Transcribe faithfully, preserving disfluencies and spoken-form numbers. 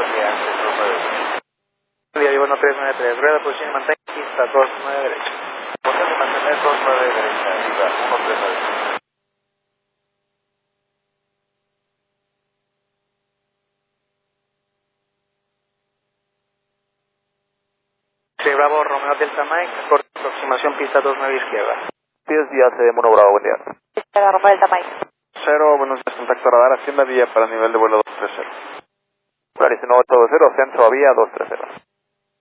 buen día, dos nueve. Buen día, Vivo tres nueve tres, rueda posición y mantén pista dos nueve derecha. Botón de mantener dos nueve derecha, arriba, uno tres nueve. Sí, Bravo, Romeo Delta Mike, corta aproximación pista dos nueve izquierda. diez días de Mono Bravo, buen día. Izquierda, Romeo Delta Mike. Cero, buenos días, contacto radar, hacienda vía para nivel de vuelo dos tres cero. Clarísimo, ocho dos cero, centro a vía dos tres cero.